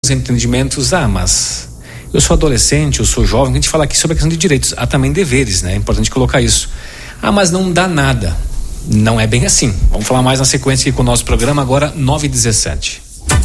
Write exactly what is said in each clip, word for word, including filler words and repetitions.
entendimentos, ah, mas eu sou adolescente, eu sou jovem, a gente fala aqui sobre a questão de direitos, há também deveres, né? É importante colocar isso. Ah, mas não dá nada. Não é bem assim. Vamos falar mais na sequência aqui com o nosso programa, agora nove e dezessete.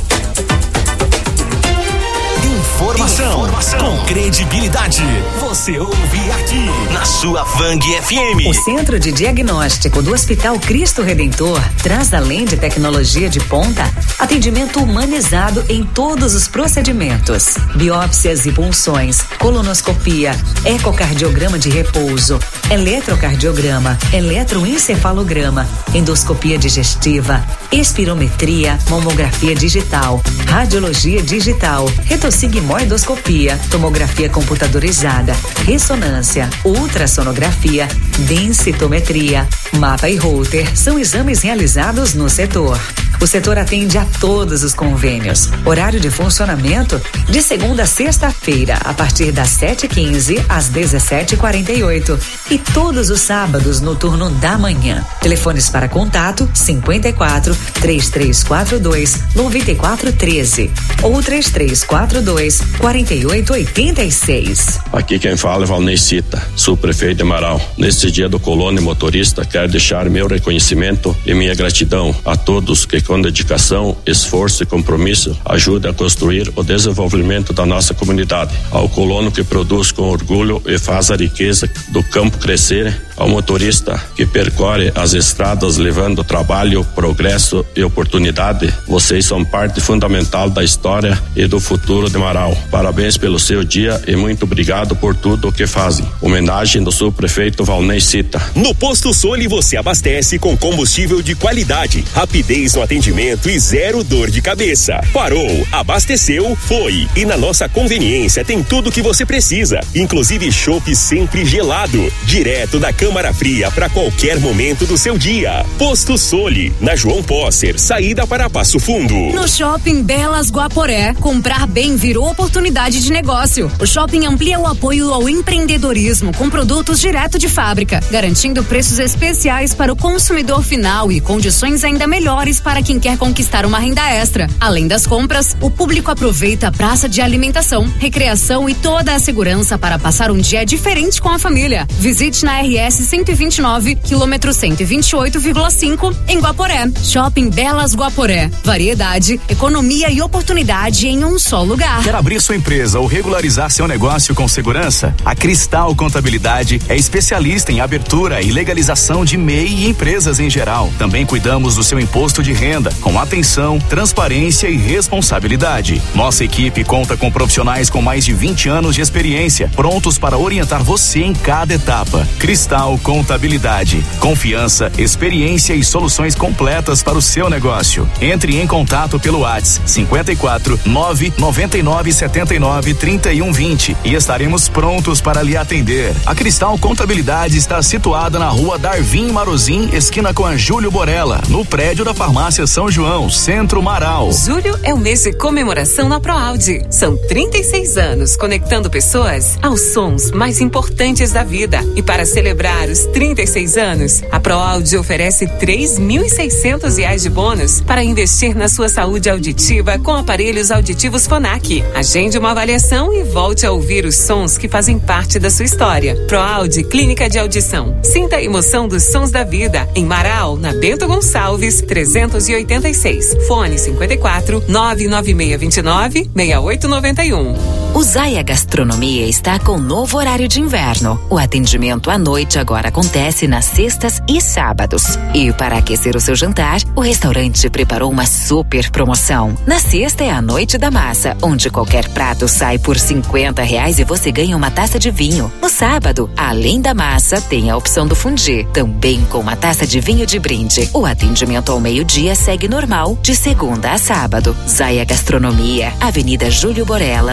Informação, Informação com credibilidade. Você ouve aqui na sua Vang F M. O Centro de Diagnóstico do Hospital Cristo Redentor traz, além de tecnologia de ponta, atendimento humanizado em todos os procedimentos: biópsias e punções, colonoscopia, ecocardiograma de repouso, eletrocardiograma, eletroencefalograma, endoscopia digestiva, espirometria, mamografia digital, radiologia digital, retossigmoidoscopia, tomografia computadorizada, ressonância, ultrassonografia, densitometria, mapa e Holter são exames realizados no setor. O setor atende a todos os convênios. Horário de funcionamento de segunda a sexta-feira, a partir das sete e quinze às dezessete e quarenta e oito. E todos os sábados no turno da manhã. Telefones para contato: cinquenta e quatro, três três quatro dois, nove quatro um três ou três três quatro dois, quatro oito oito seis. Aqui quem fala é Valnei Cita, subprefeito de Marau. Neste dia do colono e motorista, quero deixar meu reconhecimento e minha gratidão a todos que com dedicação, esforço e compromisso ajudam a construir o desenvolvimento da nossa comunidade. Ao colono que produz com orgulho e faz a riqueza do campo crescer, ao motorista que percorre as estradas levando trabalho, progresso e oportunidade, vocês são parte fundamental da história e do futuro de Marau. Parabéns pelo seu dia e muito obrigado por tudo o que fazem. Homenagem do subprefeito Valnei Cita. No Posto Soli você abastece com combustível de qualidade, rapidez no atendimento e zero dor de cabeça. Parou, abasteceu, foi. E na nossa conveniência tem tudo o que você precisa, inclusive chopp sempre gelado, direto da câmara fria para qualquer momento do seu dia. Posto Soli, na João Posser, saída para Passo Fundo. No Shopping Belas Guaporé, comprar bem virou oportunidade de negócio. O shopping amplia o apoio ao empreendedorismo com produtos direto de fábrica, garantindo preços especiais para o consumidor final e condições ainda melhores para quem quer conquistar uma renda extra. Além das compras, o público aproveita a praça de alimentação, recreação e toda a segurança para passar um dia diferente com a família. Visite na R S cento e vinte e nove, quilômetro cento e vinte e oito vírgula cinco, em Guaporé. Shopping Belas Guaporé. Variedade, economia e oportunidade em um só lugar. Quer abrir sua empresa ou regularizar seu negócio com segurança? A Cristal Contabilidade é especialista em abertura e legalização de M E I e empresas em geral. Também cuidamos do seu imposto de renda, com atenção, transparência e responsabilidade. Nossa equipe conta com profissionais com mais de vinte anos de experiência, prontos para orientar você em cada etapa. Cristal Contabilidade. Confiança, experiência e soluções completas para o seu negócio. Entre em contato pelo WhatsApp cinquenta e quatro, nove noventa e nove, setenta e nove, trinta e um vinte e estaremos prontos para lhe atender. A Cristal Contabilidade está situada na rua Darvin Marozin, esquina com a Júlio Borella, no prédio da Farmácia São João, Centro Marau. Julho é o mês de comemoração na ProAuди. São trinta e seis anos conectando pessoas aos sons mais importantes da vida. E para celebrar os trinta e seis anos, a ProAudi oferece três mil e seiscentos reais de bônus para investir na sua saúde auditiva com aparelhos auditivos Fonac. Agende uma avaliação e volte a ouvir os sons que fazem parte da sua história. ProAudi Clínica de Audição. Sinta a emoção dos sons da vida. Em Marau, na Bento Gonçalves, trezentos e oitenta e seis. Fone cinquenta e quatro, nove nove seis dois nove, seis oito nove um. O Zaya Gastronomia está com novo horário de inverno. O atendimento à noite agora acontece nas sextas e sábados. E para aquecer o seu jantar, o restaurante preparou uma super promoção. Na sexta é a Noite da Massa, onde qualquer prato sai por cinquenta reais e você ganha uma taça de vinho. No sábado, além da massa, tem a opção do fondue, também com uma taça de vinho de brinde. O atendimento ao meio-dia segue normal, de segunda a sábado. Zaya Gastronomia, Avenida Júlio Borella, dois mil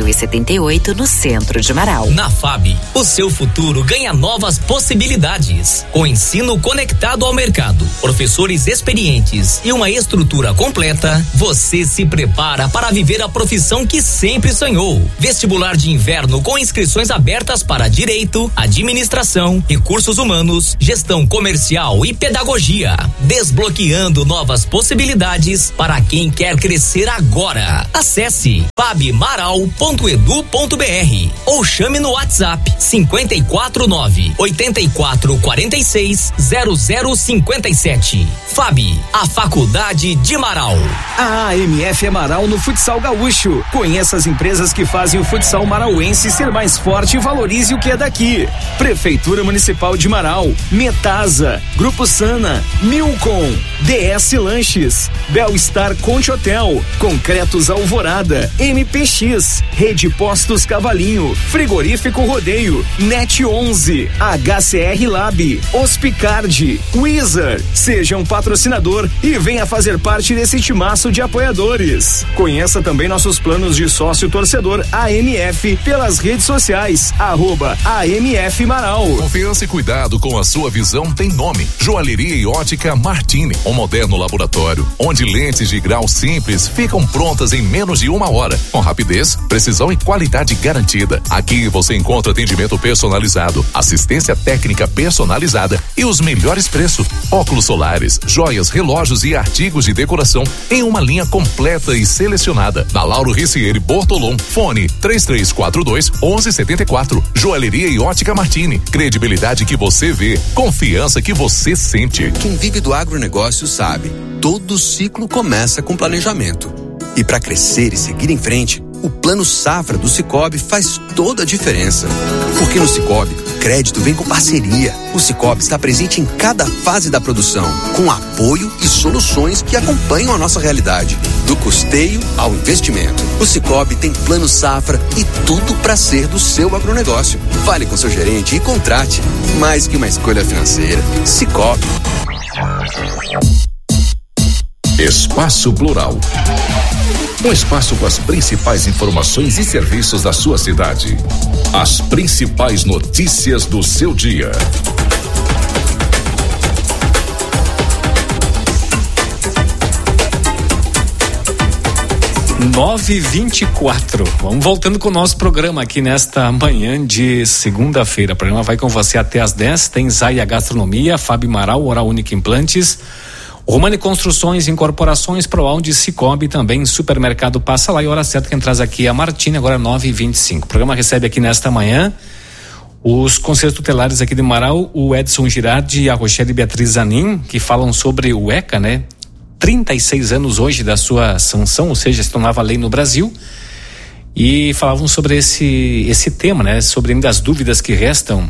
mil e setenta e oito, no centro de Marau. Na F A B, o seu futuro ganha novas possibilidades. Com ensino conectado ao mercado, professores experientes e uma estrutura completa, você se prepara para viver a profissão que sempre sonhou. Vestibular de inverno com inscrições abertas para Direito, Administração, Recursos Humanos, Gestão Comercial e Pedagogia. Desbloqueando novas possibilidades para quem quer crescer agora. Acesse fabmaral ponto edu ponto br ou chame no WhatsApp cinquenta e quatro nove, oitenta e quatro, quarenta e seis, zero zero cinquenta e sete. F A B, a Faculdade de Marau. A A M F é Marau no futsal gaúcho. Conheça as empresas que fazem o futsal marauense ser mais forte e valorize o que é daqui. Prefeitura Municipal de Marau, Metasa, Grupo Sana, Milcom, D S Lanches, Belstar Conte Hotel, Concretos Alvorada, M P X, Rede Postos Cavalinho, Frigorífico Rodeio, Net onze, H C R Lab, Hospicard, Wizard. Seja um patrocinador e venha fazer parte desse timaço de apoiadores. Conheça também nossos planos de sócio torcedor A M F pelas redes sociais, arroba A M F Marau. Confiança e cuidado com a sua visão tem nome. Joalheria e Ótica Martini, um moderno laboratório, onde lentes de grau simples ficam prontas em menos de uma hora, com rapidez, precisão e qualidade garantida. Aqui você encontra atendimento personalizado, assistência técnica personalizada e os melhores preços. Óculos solares, joias, relógios e artigos de decoração em uma linha completa e selecionada. Na Lauro Ricieri Bortolom, fone três três quatro dois, onze setenta e quatro. Joalheria e Ótica Martini, credibilidade que você vê, confiança que você sente. Quem vive do agronegócio sabe, todo ciclo começa com planejamento. E para crescer e seguir em frente, o Plano Safra do Sicoob faz toda a diferença. Porque no Sicoob, crédito vem com parceria. O Sicoob está presente em cada fase da produção, com apoio e soluções que acompanham a nossa realidade, do custeio ao investimento. O Sicoob tem Plano Safra e tudo para ser do seu agronegócio. Fale com seu gerente e contrate. Mais que uma escolha financeira, Sicoob. Espaço Plural. Um espaço com as principais informações e serviços da sua cidade. As principais notícias do seu dia. nove e vinte e quatro. Vamos voltando com o nosso programa aqui nesta manhã de segunda-feira. O programa vai com você até às dez. Tem Zaia Gastronomia, Fábio Marau, Oral Única Implantes, Romani Construções, Incorporações, Proaudi, Sicoob, também Supermercado Passa Lá, e hora certa quem traz aqui é a Martini, agora nove e vinte e cinco. O programa recebe aqui nesta manhã os conselheiros tutelares aqui de Marau, o Edson Girardi e a Rochelle Beatriz Zanin, que falam sobre o ECA, né? trinta e seis anos hoje da sua sanção, ou seja, se tornava lei no Brasil, e falavam sobre esse, esse tema, né? Sobre ainda as dúvidas que restam.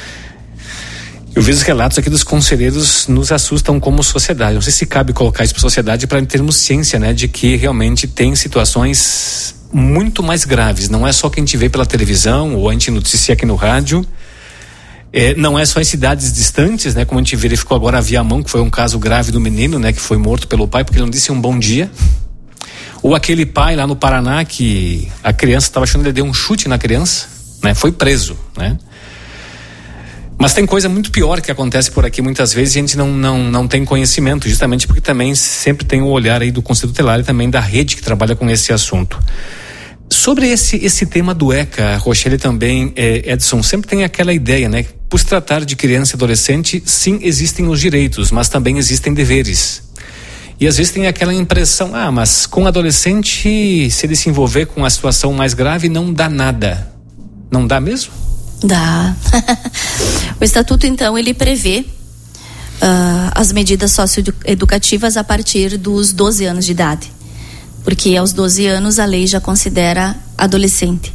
Eu vejo os relatos aqui dos conselheiros nos assustam como sociedade. Não sei se cabe colocar isso para a sociedade para termos ciência, né, de que realmente tem situações muito mais graves. Não é só que a gente vê pela televisão ou a gente noticia aqui no rádio. É, não é só em cidades distantes, né, como a gente verificou agora a Viamão, que foi um caso grave do menino, né, que foi morto pelo pai porque ele não disse um bom dia. Ou aquele pai lá no Paraná que a criança estava achando que ele deu um chute na criança, né, foi preso, né? Mas tem coisa muito pior que acontece por aqui muitas vezes e a gente não, não, não tem conhecimento, justamente porque também sempre tem o olhar aí do Conselho Tutelar e também da rede que trabalha com esse assunto. Sobre esse, esse tema do ECA, Rochelle também, é, Edson, sempre tem aquela ideia, né? Por se tratar de criança e adolescente, sim, existem os direitos, mas também existem deveres. E às vezes tem aquela impressão, ah, mas com adolescente, se ele se envolver com a situação mais grave, não dá nada. Não dá mesmo? Dá. O estatuto, então, ele prevê uh, as medidas socioeducativas a partir dos doze anos de idade, porque aos doze anos a lei já considera adolescente.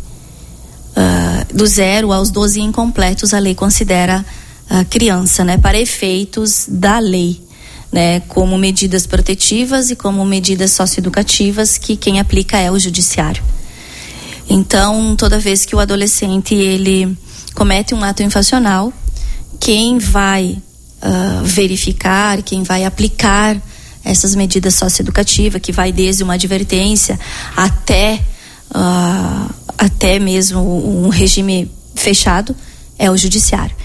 Uh, do zero aos doze incompletos a lei considera uh, criança, né, para efeitos da lei, né, como medidas protetivas e como medidas socioeducativas que quem aplica é o judiciário. Então, toda vez que o adolescente ele comete um ato infracional, quem vai uh, verificar, quem vai aplicar essas medidas socioeducativas, que vai desde uma advertência até uh, até mesmo um regime fechado, é o judiciário.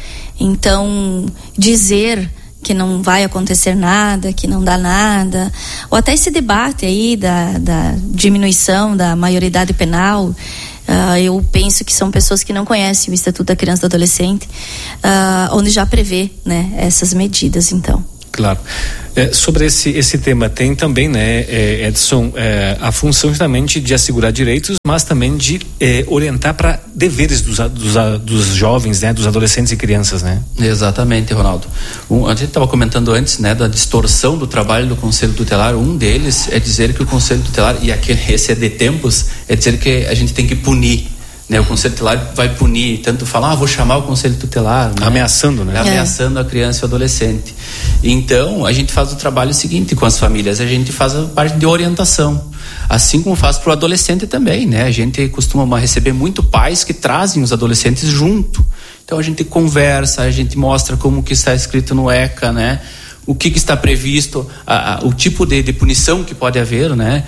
Então, dizer que não vai acontecer nada, que não dá nada, ou até esse debate aí da, da diminuição da maioridade penal, uh, eu penso que são pessoas que não conhecem o Estatuto da Criança e do Adolescente, uh, onde já prevê, né, essas medidas, então. Claro. É, sobre esse, esse tema tem também, né, é, Edson, é, a função justamente de assegurar direitos, mas também de é, orientar para deveres dos, dos, dos jovens, né, dos adolescentes e crianças, né? Exatamente, Ronaldo. Um, a gente estava comentando antes, né, da distorção do trabalho do Conselho Tutelar. Um deles é dizer que o Conselho Tutelar, e aqui esse é de tempos, é dizer que a gente tem que punir. Né, o Conselho Tutelar vai punir, tanto falar, ah, vou chamar o Conselho Tutelar, né? Ameaçando, né? Ameaçando é. a criança e o adolescente. Então, a gente faz o trabalho seguinte com as famílias, a gente faz a parte de orientação, assim como faz para o adolescente também, né? A gente costuma receber muito pais que trazem os adolescentes junto. Então, a gente conversa, a gente mostra como que está escrito no ECA, né? O que, que está previsto, a, a, o tipo de, de punição que pode haver, né?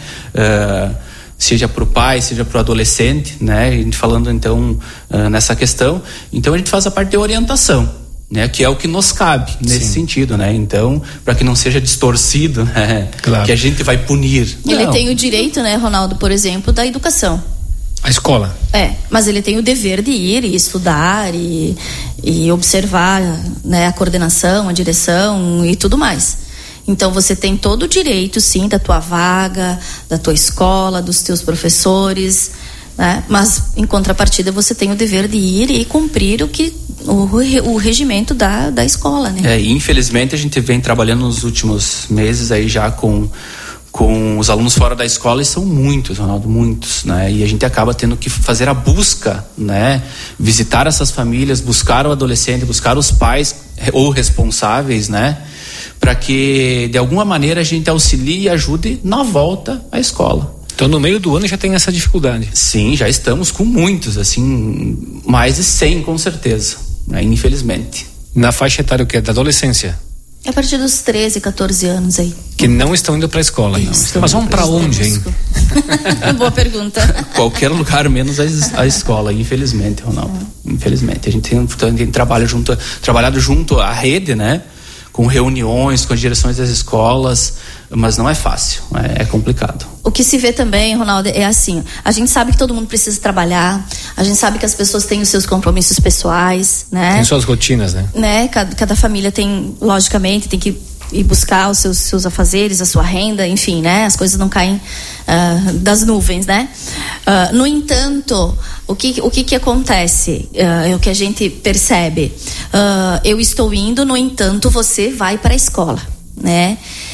Uh, seja para o pai, seja para o adolescente, né? A gente falando então uh, nessa questão, então a gente faz a parte de orientação, né? Que é o que nos cabe nesse Sim. sentido, né? Então, para que não seja distorcido, né? Claro. Que a gente vai punir. Ele não. tem o direito, né, Ronaldo, por exemplo, da educação. A escola. É, mas ele tem o dever de ir e estudar e, e observar, né, a coordenação, a direção e tudo mais. Então você tem todo o direito, sim, da tua vaga, da tua escola, dos teus professores, né? Mas em contrapartida você tem o dever de ir e cumprir o que o, o regimento da, da escola, né? É, infelizmente a gente vem trabalhando nos últimos meses aí já com com os alunos fora da escola, e são muitos, Ronaldo, muitos, né? E a gente acaba tendo que fazer a busca, né? Visitar essas famílias, buscar o adolescente, buscar os pais ou responsáveis, né? Para que, de alguma maneira, a gente auxilie e ajude na volta à escola. Então, no meio do ano já tem essa dificuldade? Sim, já estamos com muitos, assim, mais de cem, com certeza, né? Infelizmente. Na faixa etária o quê? Da adolescência? A partir dos treze, catorze anos aí. Que não estão indo para a escola. Isso, mas vamos para onde, hein? Boa pergunta. Qualquer lugar menos a, a escola, infelizmente, Ronaldo. É. Infelizmente. A gente tem, tem trabalho junto, trabalhado junto à rede, né? Com reuniões, com as direções das escolas, mas não é fácil, é, é complicado. O que se vê também, Ronaldo, é assim, a gente sabe que todo mundo precisa trabalhar, a gente sabe que as pessoas têm os seus compromissos pessoais, né? Tem suas rotinas, né? né? Cada, cada família tem, logicamente, tem que ir buscar os seus, seus afazeres, a sua renda, enfim, né? As coisas não caem uh, das nuvens, né? Uh, no entanto, o que, o que que acontece? Uh, é o que a gente percebe. Uh, eu estou indo, no entanto, você vai para a escola, né?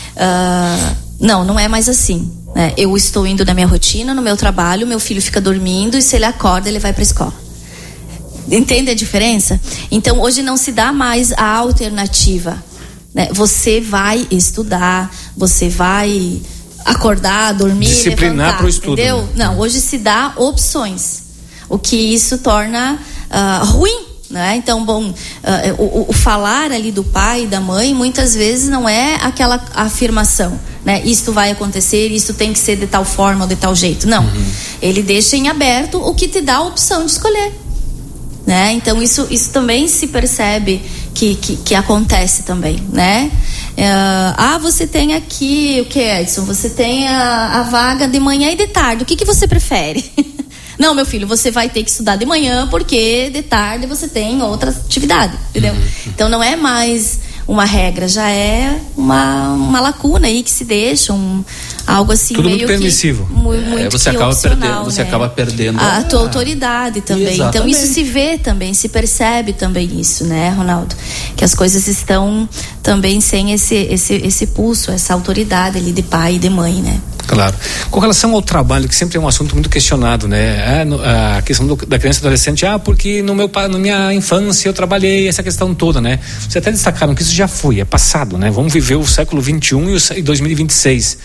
Uh, não, não é mais assim, né? Eu estou indo na minha rotina, no meu trabalho, meu filho fica dormindo e se ele acorda, ele vai para a escola. Entende a diferença? Então, hoje não se dá mais a alternativa. Você vai estudar, você vai acordar, dormir, disciplinar para o estudo, entendeu? Né? Não, hoje se dá opções, o que isso torna uh, ruim, né? Então, bom, uh, o, o falar ali do pai e da mãe muitas vezes não é aquela afirmação, né? Isto vai acontecer, isso tem que ser de tal forma ou de tal jeito. Não, uhum. Ele deixa em aberto o que te dá a opção de escolher. Né? Então isso, isso também se percebe que, que, que acontece também, né? Uh, ah, você tem aqui o que, Edson? Você tem a, a vaga de manhã e de tarde, o que, que você prefere? Não, meu filho, você vai ter que estudar de manhã porque de tarde você tem outra atividade, entendeu? Uhum. Então não é mais uma regra, já é uma, uma lacuna aí que se deixa, um, algo assim tudo meio muito permissivo. Que, muito é, você acaba perdendo, você né? acaba perdendo a, a tua autoridade também. Exatamente. Então isso se vê também, se percebe também isso, né, Ronaldo? Que as coisas estão também sem esse esse esse pulso, essa autoridade ali de pai e de mãe, né? Claro. Com relação ao trabalho, que sempre é um assunto muito questionado, né? A questão do, da criança e adolescente, ah, porque no meu, na minha infância eu trabalhei, essa questão toda, né? Vocês até destacaram que isso já foi, é passado, né? Vamos viver o século vinte e um e o dois mil e vinte e seis.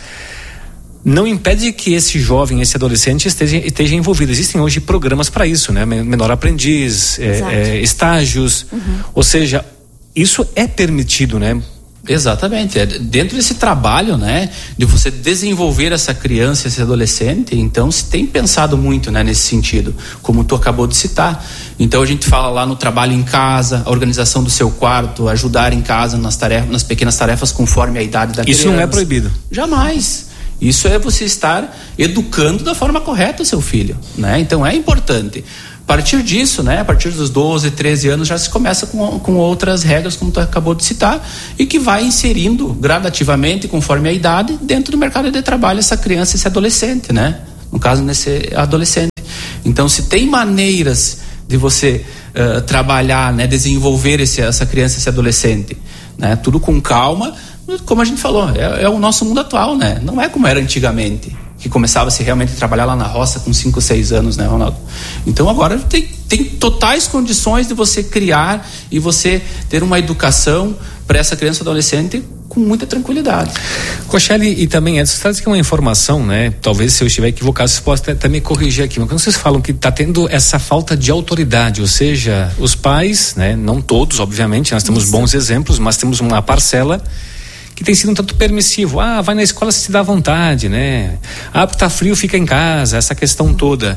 Não impede que esse jovem, esse adolescente esteja, esteja envolvido. Existem hoje programas para isso, né? Menor aprendiz, é, é, estágios, uhum. Ou seja, isso é permitido, né? Exatamente, é dentro desse trabalho, né, de você desenvolver essa criança, esse adolescente, então se tem pensado muito, né, nesse sentido, como tu acabou de citar. Então a gente fala lá no trabalho em casa, a organização do seu quarto, ajudar em casa nas tarefas, nas pequenas tarefas conforme a idade da criança. Isso não é proibido? Jamais. Isso é você estar educando da forma correta o seu filho, né? Então é importante. A partir disso, né, a partir dos doze, treze anos já se começa com, com outras regras, como tu acabou de citar, e que vai inserindo gradativamente, conforme a idade, dentro do mercado de trabalho essa criança, esse adolescente, né? No caso, nesse adolescente. Então, se tem maneiras de você uh, trabalhar, né, desenvolver esse, essa criança, esse adolescente, né, tudo com calma, como a gente falou, é, é o nosso mundo atual, né? Não é como era antigamente, que começava-se realmente a trabalhar lá na roça com cinco, seis anos, né, Ronaldo? Então agora tem, tem totais condições de você criar e você ter uma educação para essa criança ou adolescente com muita tranquilidade. Rochelle, e também Edson, você traz aqui uma informação, né? Talvez se eu estiver equivocado, você possa até, até me corrigir aqui, mas quando vocês falam que está tendo essa falta de autoridade, ou seja, os pais, né? Não todos, obviamente, nós temos Isso. bons exemplos, mas temos uma parcela que tem sido um tanto permissivo. Ah, vai na escola se te dá vontade, né? Ah, porque tá frio, fica em casa, essa questão toda.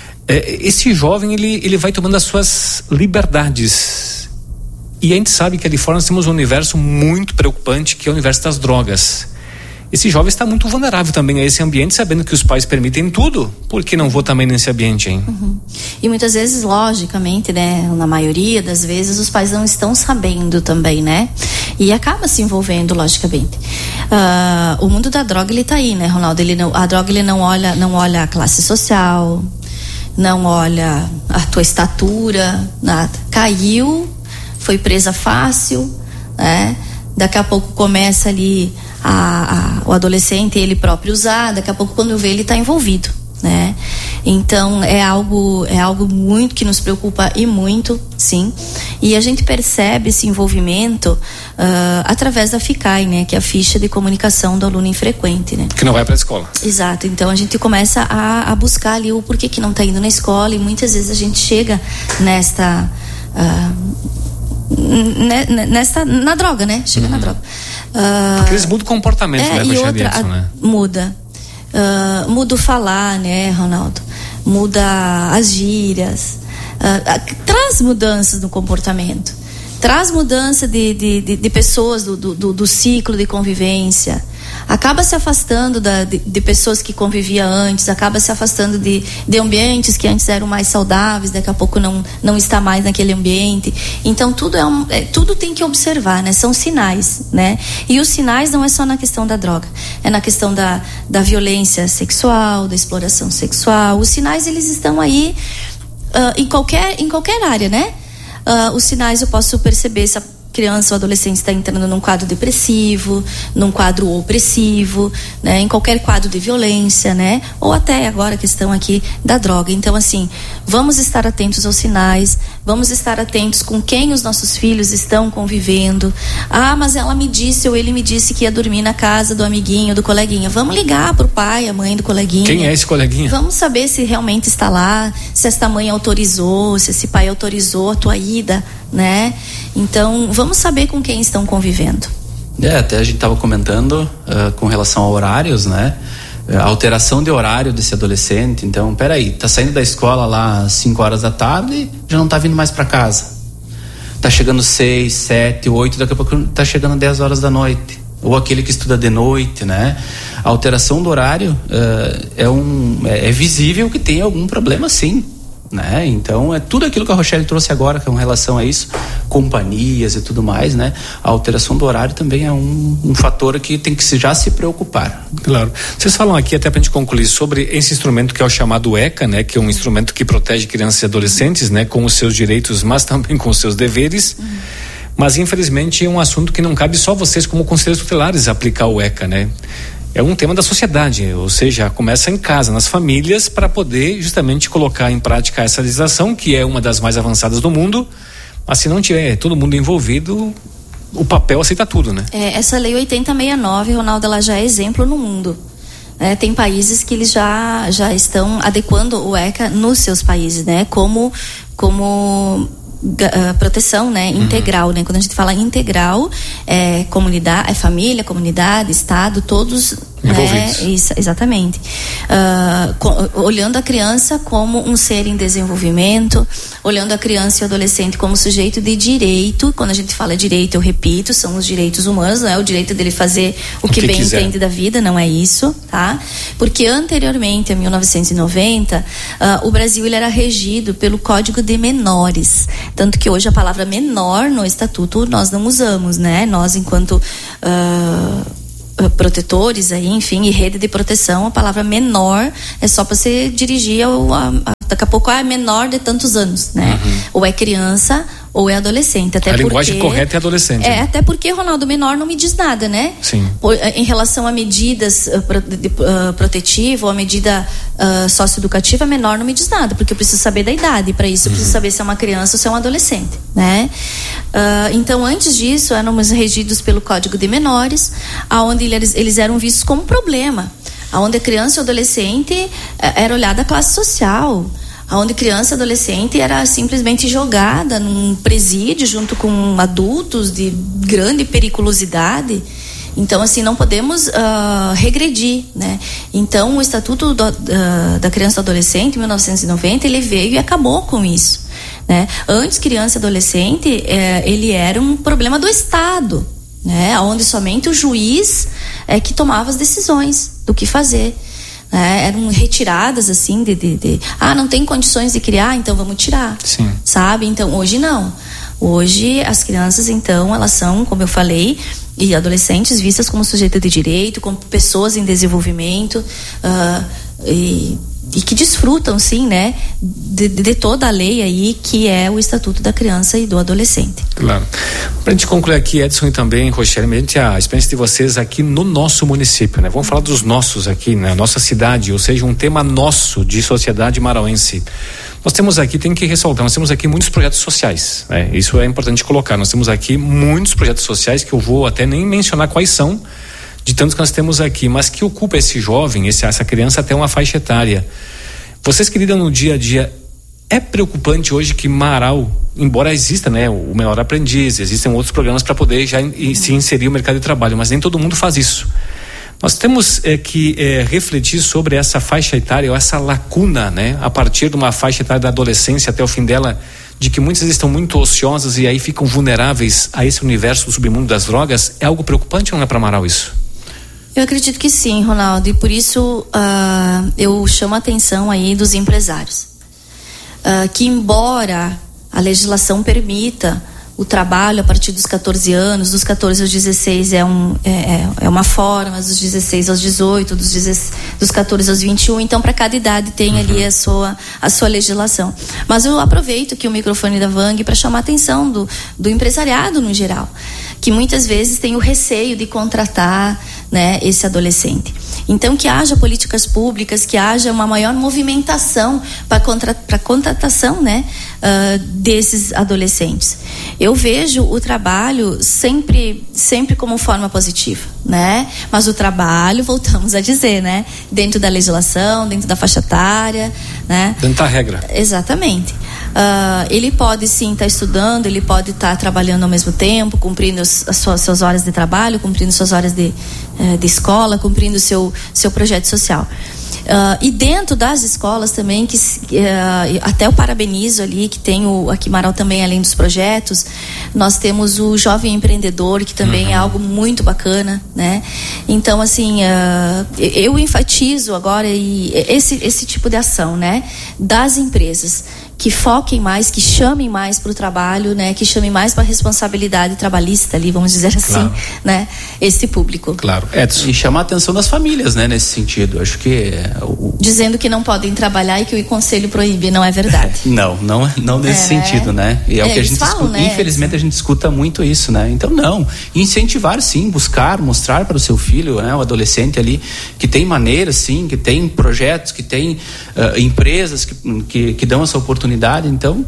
É, esse jovem, ele, ele vai tomando as suas liberdades. E a gente sabe que ali fora nós temos um universo muito preocupante, que é o universo das drogas. Esse jovem está muito vulnerável também a esse ambiente, sabendo que os pais permitem tudo. Por que não vou também nesse ambiente, hein? Uhum. E muitas vezes, logicamente, né, na maioria das vezes, os pais não estão sabendo também, né? E acaba se envolvendo, logicamente. Uh, o mundo da droga, ele tá aí, né, Ronaldo? Ele não, a droga, ele não olha, não olha a classe social, não olha a tua estatura, nada. Caiu, foi presa fácil, né? Daqui a pouco começa ali a, a, o adolescente, ele próprio usar, daqui a pouco quando vê ele está envolvido, né? Então é algo, é algo muito que nos preocupa e muito, sim. E a gente percebe esse envolvimento uh, através da FICAI, né? Que é a ficha de comunicação do aluno infrequente, né? Que não vai para a escola. Exato. Então a gente começa a, a buscar ali o porquê que não está indo na escola, e muitas vezes a gente chega nesta uh, nesta na droga, né? Chega uhum. na droga. Uh, Porque eles mudam o comportamento, é, né? E outra, Edson, né? a, muda. Uh, muda o falar, né, Ronaldo? Muda as gírias. Uh, traz mudanças no comportamento. Traz mudança de, de, de, de pessoas do, do, do ciclo de convivência. Acaba se afastando da, de, de pessoas que convivia antes, acaba se afastando de, de ambientes que antes eram mais saudáveis, daqui a pouco não, não está mais naquele ambiente. Então tudo, é um, é, tudo tem que observar, né? São sinais, né? E os sinais não é só na questão da droga, é na questão da, da violência sexual, da exploração sexual. Os sinais, eles estão aí uh, em, qualquer, em qualquer área, né? Uh, os sinais eu posso perceber se a criança ou adolescente está entrando num quadro depressivo, num quadro opressivo, né, em qualquer quadro de violência, né, ou até agora a questão aqui da droga. Então, assim, vamos estar atentos aos sinais, vamos estar atentos com quem os nossos filhos estão convivendo. Ah, mas ela me disse ou ele me disse que ia dormir na casa do amiguinho, do coleguinha. Vamos ligar pro pai, a mãe do coleguinha. Quem é esse coleguinha? Vamos saber se realmente está lá, se esta mãe autorizou, se esse pai autorizou a tua ida, né? Então, vamos saber com quem estão convivendo. É, até a gente estava comentando uh, com relação a horários, né? A alteração de horário desse adolescente. Então, peraí, tá saindo da escola lá às cinco horas da tarde, já não tá vindo mais para casa. Tá chegando seis, sete, oito, daqui a pouco tá chegando dez horas da noite. Ou aquele que estuda de noite, né? A alteração do horário uh, é, um, é, é visível que tem algum problema, sim. Né? Então é tudo aquilo que a Rochelle trouxe agora com relação a isso, companhias e tudo mais, né? A alteração do horário também é um, um fator que tem que se, já se preocupar. Claro. Vocês falam aqui, até pra gente concluir, sobre esse instrumento que é o chamado ECA, né? Que é um instrumento que protege crianças e adolescentes, né? Com os seus direitos, mas também com os seus deveres. Uhum. Mas infelizmente é um assunto que não cabe só vocês como conselheiros tutelares aplicar o ECA, né? É um tema da sociedade, ou seja, começa em casa, nas famílias, para poder justamente colocar em prática essa legislação, que é uma das mais avançadas do mundo, mas se não tiver todo mundo envolvido, o papel aceita tudo, né? É, essa lei oitenta sessenta e nove, Ronaldo, ela já é exemplo no mundo. É, tem países que eles já, já estão adequando o ECA nos seus países, né? Como, como uh, proteção, né, integral, uhum. né? Quando a gente fala integral, é comunidade, é família, comunidade, estado, todos envolvidos. Né, isso, exatamente. Uh, co- olhando a criança como um ser em desenvolvimento, olhando a criança e o adolescente como sujeito de direito. Quando a gente fala direito, eu repito, são os direitos humanos, não é o direito dele fazer o, o que, que bem quiser. Entende da vida, não é isso, tá? Porque anteriormente, a mil novecentos e noventa, uh, o Brasil ele era regido pelo Código de Menores, tanto que hoje a palavra menor no estatuto nós não usamos, né? Nós, enquanto uh, protetores aí, enfim, e rede de proteção, a palavra menor é só para você dirigir ao, a, a, daqui a pouco é menor de tantos anos, né? Uhum. Ou é criança ou é adolescente. Até a porque, linguagem correta é adolescente. É, né? até porque, Ronaldo, menor não me diz nada, né? Sim. Por, em relação a medidas uh, pro, de, uh, protetivas ou a medida uh, socioeducativa, menor não me diz nada, porque eu preciso saber da idade. Para isso, eu preciso uhum. saber se é uma criança ou se é um adolescente, né? Uh, então, antes disso, éramos regidos pelo Código de Menores, aonde eles, eles eram vistos como problema, aonde a criança e o adolescente uh, era olhada a classe social, onde criança e adolescente era simplesmente jogada num presídio junto com adultos de grande periculosidade. Então, assim, não podemos uh, regredir, né? Então, o Estatuto do, uh, da Criança e do Adolescente, em mil novecentos e noventa, ele veio e acabou com isso, né? Antes, criança e adolescente, eh, ele era um problema do Estado, né? Onde somente o juiz é que tomava as decisões do que fazer. É, eram retiradas assim de, de, de ah, não tem condições de criar, então vamos tirar. Sim. Sabe? Então hoje não, hoje as crianças então elas são, como eu falei, e adolescentes vistas como sujeito de direito, como pessoas em desenvolvimento, uh, e, e que desfrutam sim, né, de, de toda a lei aí que é o Estatuto da Criança e do Adolescente. Claro. Pra gente concluir aqui, Edson, e também, Rochelle, mediante a experiência de vocês aqui no nosso município, né? Vamos falar dos nossos aqui, né? Nossa cidade, ou seja, um tema nosso de sociedade marauense. Nós temos aqui, tem que ressaltar, nós temos aqui muitos projetos sociais, né? Isso é importante colocar, nós temos aqui muitos projetos sociais que eu vou até nem mencionar quais são, de tantos que nós temos aqui, mas que ocupa esse jovem, esse, essa criança até uma faixa etária. Vocês que lidam no dia a dia, é preocupante hoje que Marau, embora exista, né, o Menor Aprendiz, existem outros programas para poder já in, se inserir no mercado de trabalho, mas nem todo mundo faz isso. Nós temos é, que é, refletir sobre essa faixa etária, ou essa lacuna, né, a partir de uma faixa etária da adolescência até o fim dela, de que muitas estão muito ociosas e aí ficam vulneráveis a esse universo do submundo das drogas. É algo preocupante ou não é para Marau isso? Eu acredito que sim, Ronaldo, e por isso uh, eu chamo a atenção aí dos empresários. Uh, que embora a legislação permita o trabalho a partir dos catorze anos, dos catorze aos dezesseis é, um, é, é uma forma, dos dezesseis aos dezoito, dos, dezesseis, dos catorze aos vinte e um, então para cada idade tem uhum. ali a sua, a sua legislação. Mas eu aproveito aqui o microfone da Vang para chamar a atenção do, do empresariado no geral, que muitas vezes tem o receio de contratar, né, esse adolescente. Então que haja políticas públicas, que haja uma maior movimentação para contra, para contratação, né, uh, desses adolescentes. Eu vejo o trabalho sempre, sempre como forma positiva, né? Mas o trabalho, voltamos a dizer, né, dentro da legislação, dentro da faixa etária, né? Dentro da regra. Exatamente. Uh, ele pode sim estar tá estudando, ele pode estar tá trabalhando ao mesmo tempo, cumprindo as, as suas, suas horas de trabalho, cumprindo suas horas de, uh, de escola, cumprindo o seu, seu projeto social. Uh, e dentro das escolas também, que uh, até eu parabenizo ali, que tem o, aqui em Marau também, além dos projetos, nós temos o Jovem Empreendedor, que também uhum. é algo muito bacana, né? Então, assim, uh, eu enfatizo agora e esse, esse tipo de ação, né? Das empresas, que foquem mais, que chamem mais para o trabalho, né? Que chamem mais para a responsabilidade trabalhista ali, vamos dizer assim, claro. Né? Esse público. Claro. Edson. E chamar a atenção das famílias, né? Nesse sentido, acho que o... dizendo que não podem trabalhar e que o conselho proíbe, não é verdade? não, não, não nesse é, sentido, né? E é, é o que a gente falam, escuta, né? Infelizmente a gente escuta muito isso, né? Então não, incentivar sim, buscar, mostrar para o seu filho, né? O adolescente ali, que tem maneiras sim, que tem projetos, que tem uh, empresas que, que, que dão essa oportunidade. Então, que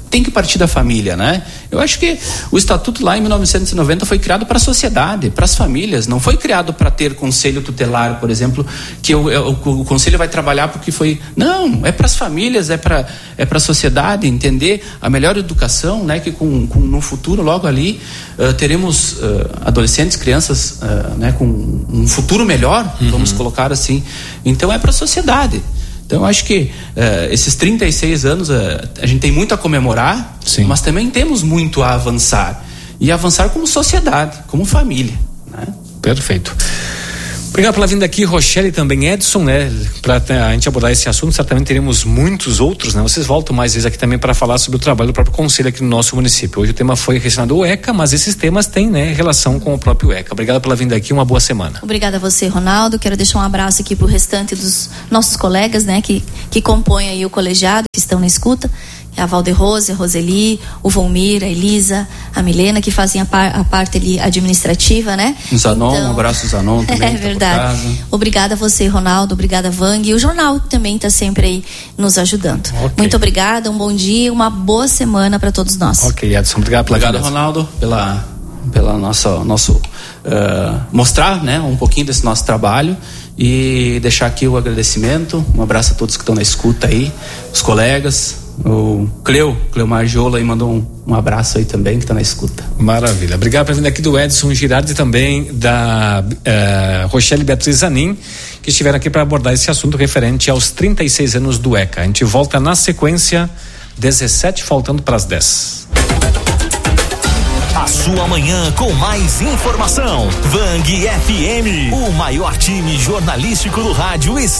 tem que partir da família, né? Eu acho que o estatuto lá em mil novecentos e noventa foi criado para a sociedade, para as famílias, não foi criado para ter conselho tutelar, por exemplo, que o, o, o conselho vai trabalhar porque foi, não, é para as famílias, é para é para a sociedade entender a melhor educação, né? Que com, com no futuro logo ali uh, teremos uh, adolescentes, crianças, uh, né? Com um futuro melhor, uhum. vamos colocar assim. Então é para a sociedade. Então, eu acho que uh, esses trinta e seis anos, uh, a gente tem muito a comemorar, Sim. mas também temos muito a avançar. E avançar como sociedade, como família. Né? Perfeito. Obrigado pela vinda aqui, Rochelle e também Edson, né? Para a gente abordar esse assunto, certamente teremos muitos outros, né? Vocês voltam mais vezes aqui também para falar sobre o trabalho do próprio conselho aqui no nosso município. Hoje o tema foi relacionado ao ECA, mas esses temas têm, né, relação com o próprio ECA. Obrigado pela vinda aqui, uma boa semana. Obrigada a você, Ronaldo. Quero deixar um abraço aqui para o restante dos nossos colegas, né, que, que compõem aí o colegiado, que estão na escuta. A Valderrose, a Roseli, o Volmir, a Elisa, a Milena, que fazem a, par, a parte ali administrativa, né? O Zanon, então, um abraço Zanon também. É verdade. Obrigada a você, Ronaldo, obrigada, Vang. E o jornal também está sempre aí nos ajudando. Okay. Muito obrigada, um bom dia, uma boa semana para todos nós. Ok, Edson, obrigado pela Obrigado, Ronaldo, pela, pela nossa, nosso uh, mostrar, né, um pouquinho desse nosso trabalho. E deixar aqui o agradecimento, um abraço a todos que estão na escuta aí, os colegas, o Cleo, Cleomar Giola aí mandou um, um abraço aí também que está na escuta. Maravilha, obrigado pela vinda aqui do Edson Girardi e também da uh, Rochelle Beatriz Zanin, que estiveram aqui para abordar esse assunto referente aos trinta e seis anos do ECA. A gente volta na sequência, dezessete faltando para as dez. A sua manhã com mais informação. Vang F M, o maior time jornalístico do rádio.